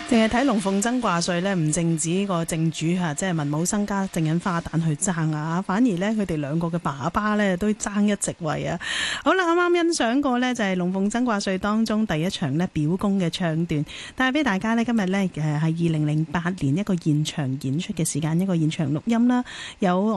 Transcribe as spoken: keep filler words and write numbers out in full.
淨係睇龍鳳爭掛帥咧，唔淨止個正主嚇，即係文武生加正印花旦去爭啊，反而咧佢哋兩個嘅爸爸咧都爭一席位啊！好啦，啱啱欣賞過呢，就係龍鳳爭掛帥當中第一場咧表功嘅唱段，帶俾大家呢，今日呢，誒係二零零八年一個現場演出嘅時間，一個現場錄音啦，有。